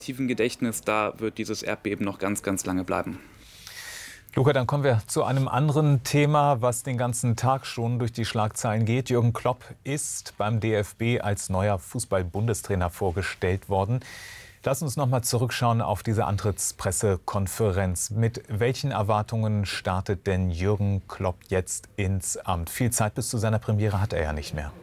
tiefen Gedächtnis, da wird dieses Erdbeben noch ganz, ganz lange bleiben. Luca, dann kommen wir zu einem anderen Thema, was den ganzen Tag schon durch die Schlagzeilen geht. Jürgen Klopp ist beim DFB als neuer Fußball-Bundestrainer vorgestellt worden. Lass uns noch mal zurückschauen auf diese Antrittspressekonferenz. Mit welchen Erwartungen startet denn Jürgen Klopp jetzt ins Amt? Viel Zeit bis zu seiner Premiere hat er ja nicht mehr.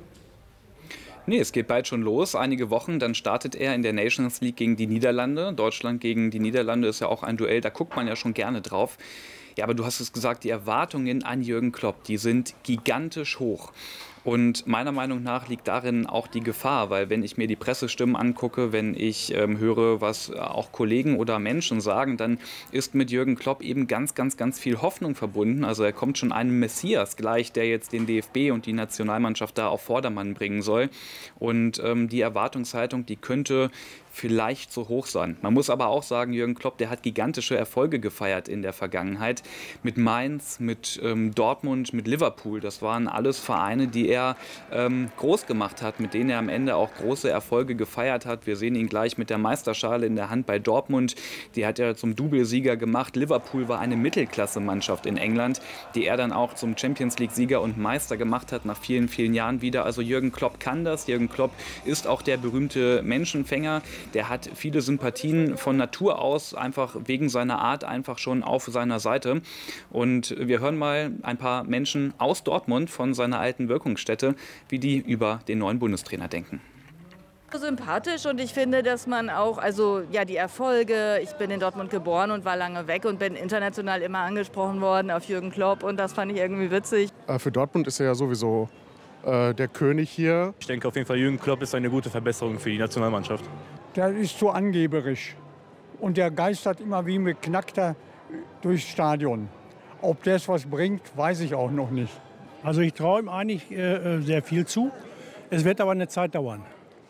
Nee, es geht bald schon los. Einige Wochen, dann startet er in der Nations League gegen die Niederlande. Deutschland gegen die Niederlande ist ja auch ein Duell, da guckt man ja schon gerne drauf. Ja, aber du hast es gesagt, die Erwartungen an Jürgen Klopp, die sind gigantisch hoch. Und meiner Meinung nach liegt darin auch die Gefahr, weil wenn ich mir die Pressestimmen angucke, wenn ich höre, was auch Kollegen oder Menschen sagen, dann ist mit Jürgen Klopp eben ganz, ganz, ganz viel Hoffnung verbunden. Also er kommt schon einem Messias gleich, der jetzt den DFB und die Nationalmannschaft da auf Vordermann bringen soll. Und die Erwartungshaltung, die könnte vielleicht so hoch sein. Man muss aber auch sagen, Jürgen Klopp, der hat gigantische Erfolge gefeiert in der Vergangenheit. Mit Mainz, mit Dortmund, mit Liverpool. Das waren alles Vereine, die er groß gemacht hat, mit denen er am Ende auch große Erfolge gefeiert hat. Wir sehen ihn gleich mit der Meisterschale in der Hand bei Dortmund. Die hat er zum Doublesieger gemacht. Liverpool war eine Mittelklasse-Mannschaft in England, die er dann auch zum Champions-League-Sieger und Meister gemacht hat nach vielen, vielen Jahren wieder. Also Jürgen Klopp kann das. Jürgen Klopp ist auch der berühmte Menschenfänger. Der hat viele Sympathien von Natur aus, einfach wegen seiner Art, einfach schon auf seiner Seite. Und wir hören mal ein paar Menschen aus Dortmund von seiner alten Wirkungsstätte, wie die über den neuen Bundestrainer denken. Sympathisch, und ich finde, dass man auch, also ja, die Erfolge, ich bin in Dortmund geboren und war lange weg und bin international immer angesprochen worden auf Jürgen Klopp, und das fand ich irgendwie witzig. Für Dortmund ist er ja sowieso der König hier. Ich denke auf jeden Fall, Jürgen Klopp ist eine gute Verbesserung für die Nationalmannschaft. Der ist so angeberisch und der geistert immer wie mit Knackter durchs Stadion. Ob das was bringt, weiß ich auch noch nicht. Also ich traue ihm eigentlich sehr viel zu. Es wird aber eine Zeit dauern.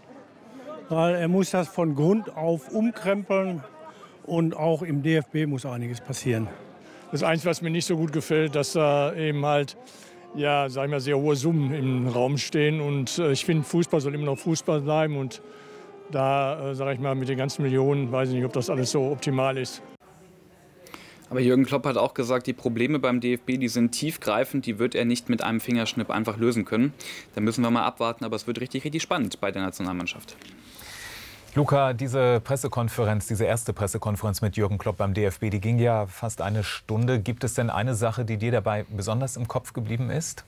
Weil er muss das von Grund auf umkrempeln, und auch im DFB muss einiges passieren. Das Einzige, was mir nicht so gut gefällt, dass da eben halt, ja, sagen wir, sehr hohe Summen im Raum stehen. Und ich finde, Fußball soll immer noch Fußball bleiben. Und da, sage ich mal, mit den ganzen Millionen, weiß ich nicht, ob das alles so optimal ist. Aber Jürgen Klopp hat auch gesagt, die Probleme beim DFB, die sind tiefgreifend, die wird er nicht mit einem Fingerschnipp einfach lösen können. Da müssen wir mal abwarten, aber es wird richtig, richtig spannend bei der Nationalmannschaft. Luca, diese Pressekonferenz, diese erste Pressekonferenz mit Jürgen Klopp beim DFB, die ging ja fast eine Stunde. Gibt es denn eine Sache, die dir dabei besonders im Kopf geblieben ist?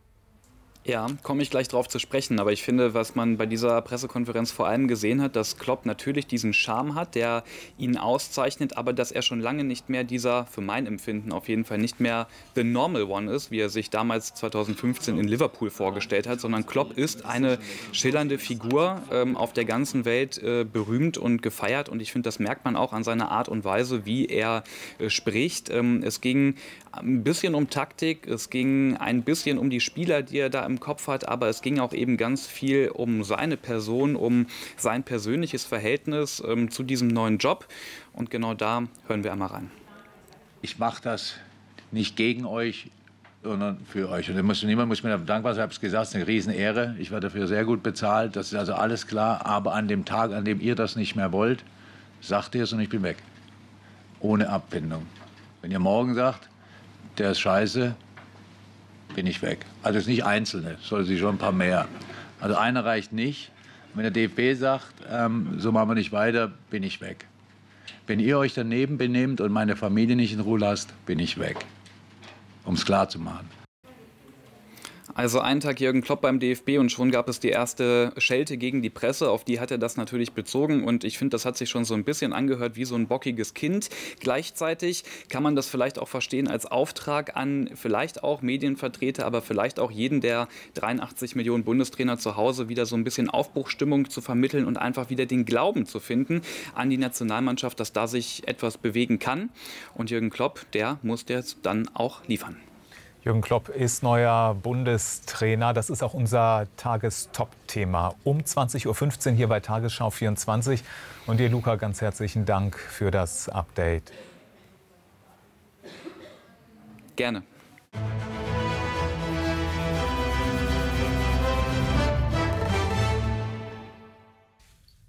Ja, komme ich gleich drauf zu sprechen. Aber ich finde, was man bei dieser Pressekonferenz vor allem gesehen hat, dass Klopp natürlich diesen Charme hat, der ihn auszeichnet, aber dass er schon lange nicht mehr dieser, für mein Empfinden auf jeden Fall nicht mehr the normal one ist, wie er sich damals 2015 in Liverpool vorgestellt hat, sondern Klopp ist eine schillernde Figur, auf der ganzen Welt berühmt und gefeiert. Und ich finde, das merkt man auch an seiner Art und Weise, wie er spricht. Es ging ein bisschen um Taktik, es ging ein bisschen um die Spieler, die er da im Kopf hat, aber es ging auch eben ganz viel um seine Person, um sein persönliches Verhältnis zu diesem neuen Job. Und genau da hören wir einmal rein. Ich mache das nicht gegen euch, sondern für euch. Und niemand muss mir dankbar sein, ich habe es gesagt, es ist eine Riesenehre. Ich werde dafür sehr gut bezahlt, das ist also alles klar. Aber an dem Tag, an dem ihr das nicht mehr wollt, sagt ihr es und ich bin weg. Ohne Abfindung. Wenn ihr morgen sagt, der ist scheiße, bin ich weg. Also es ist nicht Einzelne, es soll sich schon ein paar mehr. Also einer reicht nicht. Wenn der DFB sagt, so machen wir nicht weiter, bin ich weg. Wenn ihr euch daneben benehmt und meine Familie nicht in Ruhe lasst, bin ich weg. Um es klar zu machen. Also einen Tag Jürgen Klopp beim DFB und schon gab es die erste Schelte gegen die Presse. Auf die hat er das natürlich bezogen und ich finde, das hat sich schon so ein bisschen angehört wie so ein bockiges Kind. Gleichzeitig kann man das vielleicht auch verstehen als Auftrag an vielleicht auch Medienvertreter, aber vielleicht auch jeden der 83 Millionen Bundestrainer zu Hause wieder so ein bisschen Aufbruchsstimmung zu vermitteln und einfach wieder den Glauben zu finden an die Nationalmannschaft, dass da sich etwas bewegen kann. Und Jürgen Klopp, der muss jetzt dann auch liefern. Jürgen Klopp ist neuer Bundestrainer. Das ist auch unser Tagestop-Thema. Um 20:15 Uhr hier bei Tagesschau 24. Und dir, Luca, ganz herzlichen Dank für das Update. Gerne.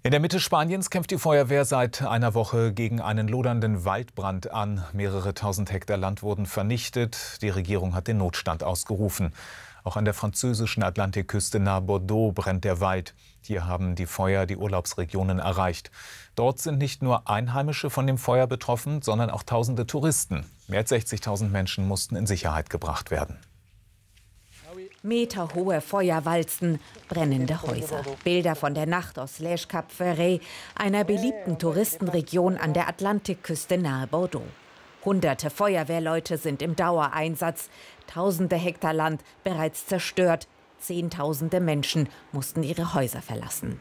In der Mitte Spaniens kämpft die Feuerwehr seit einer Woche gegen einen lodernden Waldbrand an. Mehrere tausend Hektar Land wurden vernichtet. Die Regierung hat den Notstand ausgerufen. Auch an der französischen Atlantikküste nahe Bordeaux brennt der Wald. Hier haben die Feuer die Urlaubsregionen erreicht. Dort sind nicht nur Einheimische von dem Feuer betroffen, sondern auch tausende Touristen. Mehr als 60.000 Menschen mussten in Sicherheit gebracht werden. Meterhohe Feuerwalzen, brennende Häuser. Bilder von der Nacht aus Les Cap Ferret, einer beliebten Touristenregion an der Atlantikküste nahe Bordeaux. Hunderte Feuerwehrleute sind im Dauereinsatz. Tausende Hektar Land bereits zerstört. Zehntausende Menschen mussten ihre Häuser verlassen.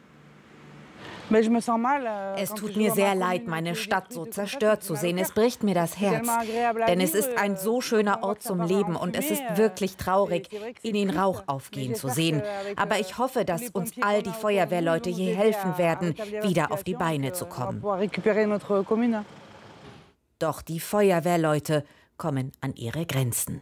Es tut mir sehr leid, meine Stadt so zerstört zu sehen. Es bricht mir das Herz. Denn es ist ein so schöner Ort zum Leben und es ist wirklich traurig, in den Rauch aufgehen zu sehen. Aber ich hoffe, dass uns all die Feuerwehrleute hier helfen werden, wieder auf die Beine zu kommen. Doch die Feuerwehrleute kommen an ihre Grenzen.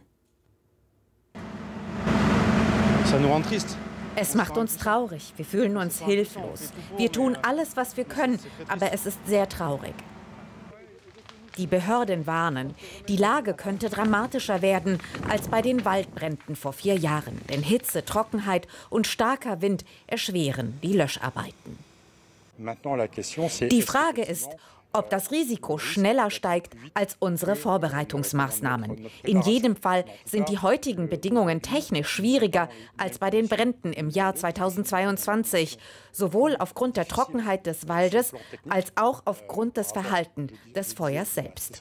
Es macht uns traurig, wir fühlen uns hilflos. Wir tun alles, was wir können, aber es ist sehr traurig. Die Behörden warnen, die Lage könnte dramatischer werden als bei den Waldbränden vor 4 Jahren. Denn Hitze, Trockenheit und starker Wind erschweren die Löscharbeiten. Die Frage ist, ob das Risiko schneller steigt als unsere Vorbereitungsmaßnahmen. In jedem Fall sind die heutigen Bedingungen technisch schwieriger als bei den Bränden im Jahr 2022, sowohl aufgrund der Trockenheit des Waldes als auch aufgrund des Verhaltens des Feuers selbst.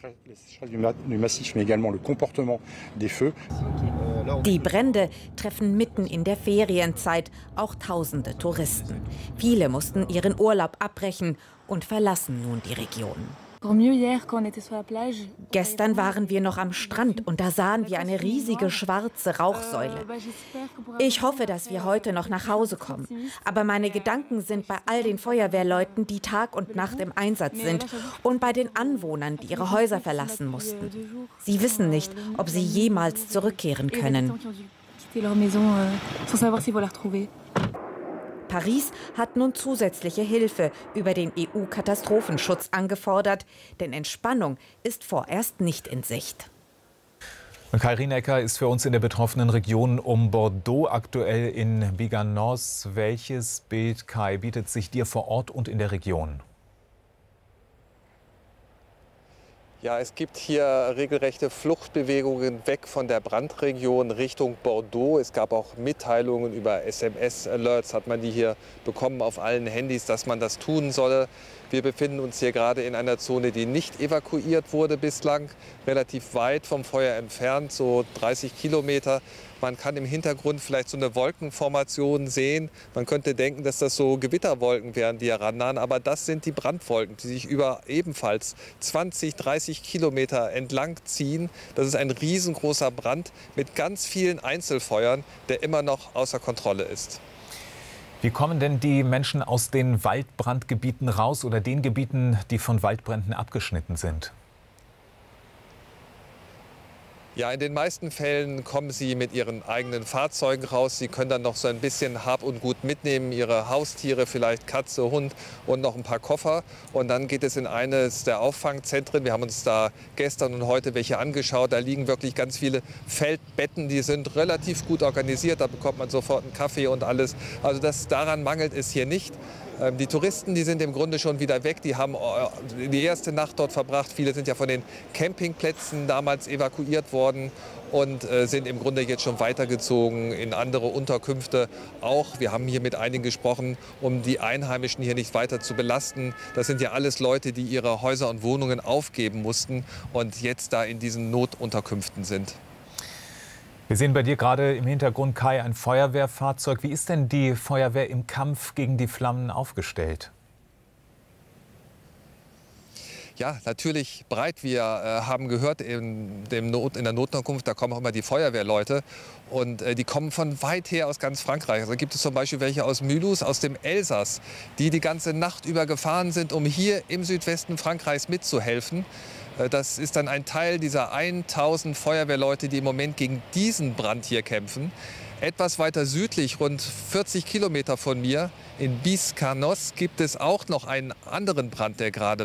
Die Brände treffen mitten in der Ferienzeit auch tausende Touristen. Viele mussten ihren Urlaub abbrechen und verlassen nun die Region. Gestern waren wir noch am Strand und da sahen wir eine riesige schwarze Rauchsäule. Ich hoffe, dass wir heute noch nach Hause kommen. Aber meine Gedanken sind bei all den Feuerwehrleuten, die Tag und Nacht im Einsatz sind, und bei den Anwohnern, die ihre Häuser verlassen mussten. Sie wissen nicht, ob sie jemals zurückkehren können. Paris hat nun zusätzliche Hilfe über den EU-Katastrophenschutz angefordert, denn Entspannung ist vorerst nicht in Sicht. Kai Rienecker ist für uns in der betroffenen Region um Bordeaux, aktuell in Biganos. Welches Bild, Kai, bietet sich dir vor Ort und in der Region? Ja, es gibt hier regelrechte Fluchtbewegungen weg von der Brandregion Richtung Bordeaux. Es gab auch Mitteilungen über SMS-Alerts, hat man die hier bekommen auf allen Handys, dass man das tun solle. Wir befinden uns hier gerade in einer Zone, die nicht evakuiert wurde bislang, relativ weit vom Feuer entfernt, so 30 Kilometer. Man kann im Hintergrund vielleicht so eine Wolkenformation sehen. Man könnte denken, dass das so Gewitterwolken wären, die herannahen. Aber das sind die Brandwolken, die sich über ebenfalls 20, 30 Kilometer entlang ziehen. Das ist ein riesengroßer Brand mit ganz vielen Einzelfeuern, der immer noch außer Kontrolle ist. Wie kommen denn die Menschen aus den Waldbrandgebieten raus oder den Gebieten, die von Waldbränden abgeschnitten sind? Ja, in den meisten Fällen kommen sie mit ihren eigenen Fahrzeugen raus. Sie können dann noch so ein bisschen Hab und Gut mitnehmen, ihre Haustiere, vielleicht Katze, Hund und noch ein paar Koffer. Und dann geht es in eines der Auffangzentren. Wir haben uns da gestern und heute welche angeschaut. Da liegen wirklich ganz viele Feldbetten, die sind relativ gut organisiert. Da bekommt man sofort einen Kaffee und alles. Also daran mangelt es hier nicht. Die Touristen, die sind im Grunde schon wieder weg. Die haben die erste Nacht dort verbracht. Viele sind ja von den Campingplätzen damals evakuiert worden und sind im Grunde jetzt schon weitergezogen in andere Unterkünfte. Auch, wir haben hier mit einigen gesprochen, um die Einheimischen hier nicht weiter zu belasten. Das sind ja alles Leute, die ihre Häuser und Wohnungen aufgeben mussten und jetzt da in diesen Notunterkünften sind. Wir sehen bei dir gerade im Hintergrund, Kai, ein Feuerwehrfahrzeug. Wie ist denn die Feuerwehr im Kampf gegen die Flammen aufgestellt? Ja, natürlich breit. Wir haben gehört, in der Notunterkunft, da kommen auch immer die Feuerwehrleute. Und die kommen von weit her aus ganz Frankreich. Also gibt es zum Beispiel welche aus Mulhouse, aus dem Elsass, die die ganze Nacht über gefahren sind, um hier im Südwesten Frankreichs mitzuhelfen. Das ist dann ein Teil dieser 1000 Feuerwehrleute, die im Moment gegen diesen Brand hier kämpfen. Etwas weiter südlich, rund 40 Kilometer von mir, in Biscarnos, gibt es auch noch einen anderen Brand, der gerade